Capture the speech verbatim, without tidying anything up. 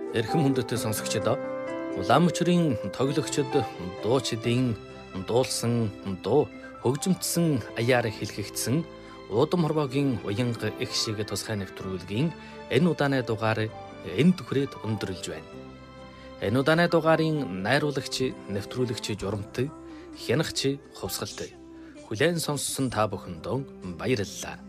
Эрхэм хүндэт сонсогчдоо Улаанмөчрийн тоглогчид дуучидын дуулсан дуу хөгжимдсөн аяар хэлхэгдсэн Уудам хорвоогийн уянга их шиг тусгай нэвтрүүлгийн энэ удааны дугаар энэ төхрээд өндөрлж байна. Энэ удааны дугаарын найруулагч, нэвтрүүлэгч журамтай, хянагч, хувьсгалтай. Хүлээн сонссон та бүхэндөө баярлалаа.